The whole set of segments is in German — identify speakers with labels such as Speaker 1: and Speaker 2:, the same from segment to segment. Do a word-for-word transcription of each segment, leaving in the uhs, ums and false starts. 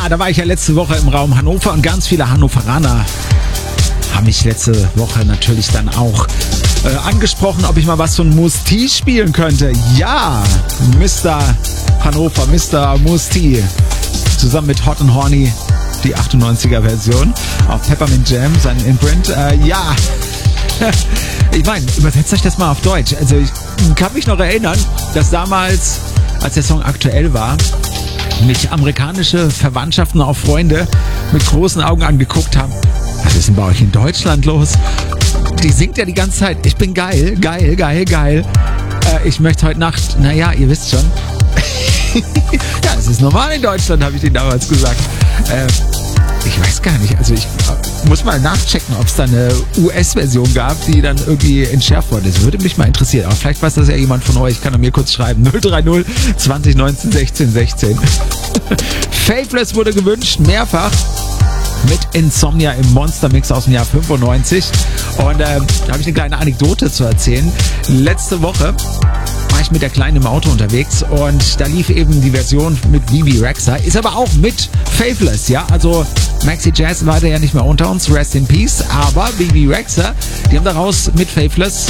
Speaker 1: Da war ich ja letzte Woche im Raum Hannover und ganz viele Hannoveraner haben mich letzte Woche natürlich dann auch äh, angesprochen, ob ich mal was von Musti spielen könnte. Ja, Mister Hannover, Mister Musti, zusammen mit Hot and Horny, die achtundneunziger Version auf Peppermint Jam, sein Imprint. Äh, ja, ich meine, übersetzt euch das mal auf Deutsch. Also ich kann mich noch erinnern, dass damals, als der Song aktuell war, mich amerikanische Verwandtschaften, auch Freunde, mit großen Augen angeguckt haben. Was ist denn bei euch in Deutschland los? Die singt ja die ganze Zeit, ich bin geil, geil, geil, geil. Äh, ich möchte heute Nacht, naja, ihr wisst schon. Ja, es ist normal in Deutschland, habe ich denen damals gesagt. Äh, ich weiß gar nicht, also ich äh, muss mal nachchecken, ob es da eine U S-Version gab, die dann irgendwie entschärft wurde. Das würde mich mal interessieren, aber vielleicht weiß das ja jemand von euch, kann er mir kurz schreiben. null drei null zwanzig neunzehn sechzehn sechzehn. Faithless wurde gewünscht, mehrfach. Mit Insomnia im Monster-Mix aus dem Jahr fünfundneunzig. Und äh, da habe ich eine kleine Anekdote zu erzählen. Letzte Woche war ich mit der Kleinen im Auto unterwegs und da lief eben die Version mit Bebe Rexha, ist aber auch mit Faithless, ja, also Maxi Jazz war ja nicht mehr unter uns, rest in peace, aber Bebe Rexha, die haben daraus mit Faithless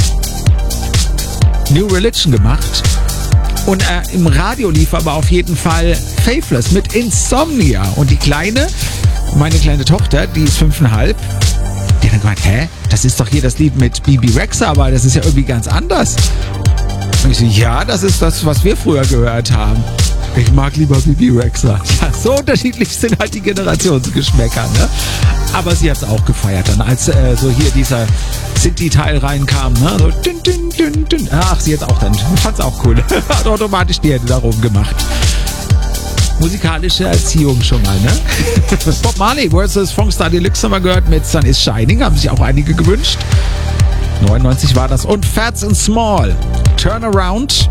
Speaker 1: New Religion gemacht. Und äh, im Radio lief aber auf jeden Fall Faithless mit Insomnia. Und die Kleine, meine kleine Tochter, die ist fünfeinhalb, die hat dann gemeint, hä, das ist doch hier das Lied mit Bebe Rexha, aber das ist ja irgendwie ganz anders. Und ich so, ja, das ist das, was wir früher gehört haben. Ich mag lieber Bebe Rexha. Ja, so unterschiedlich sind halt die Generationsgeschmäcker, ne? Aber sie hat es auch gefeiert dann, als äh, so hier dieser Sinti-Teil reinkam, ne? So, dün, dün, dün, dün. Ach, sie jetzt auch dann. Fand's auch cool. Hat automatisch die Hände da oben gemacht. Musikalische Erziehung schon mal, ne? Bob Marley versus Funkstar Deluxe haben wir gehört mit Sun is Shining, haben sich auch einige gewünscht. neunundneunzig war das. Und Fats and Small, Turnaround,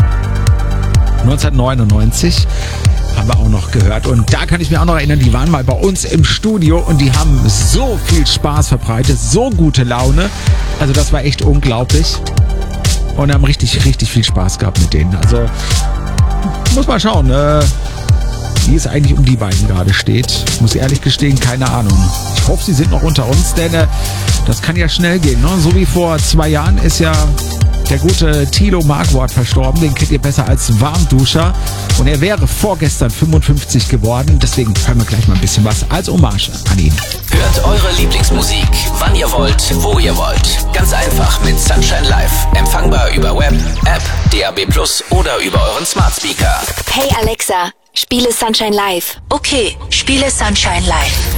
Speaker 1: neunzehnhundertneunundneunzig haben wir auch noch gehört. Und da kann ich mir auch noch erinnern, die waren mal bei uns im Studio und die haben so viel Spaß verbreitet, so gute Laune. Also das war echt unglaublich. Und haben richtig, richtig viel Spaß gehabt mit denen. Also muss mal schauen, äh, wie es eigentlich um die beiden gerade steht. Muss ehrlich gestehen, keine Ahnung. Ich hoffe, sie sind noch unter uns, denn äh, das kann ja schnell gehen. Ne? So wie vor zwei Jahren ist ja der gute Thilo Marquardt verstorben. Den kennt ihr besser als Warmduscher. Und er wäre vorgestern fünfundfünfzig geworden. Deswegen hören wir gleich mal ein bisschen was als Hommage an ihn.
Speaker 2: Hört eure Lieblingsmusik, wann ihr wollt, wo ihr wollt. Ganz einfach mit Sunshine Live. Empfangbar über Web, App, D A B plus oder über euren Smart Speaker.
Speaker 3: Hey Alexa, spiele Sunshine Live.
Speaker 4: Okay, spiele Sunshine Live.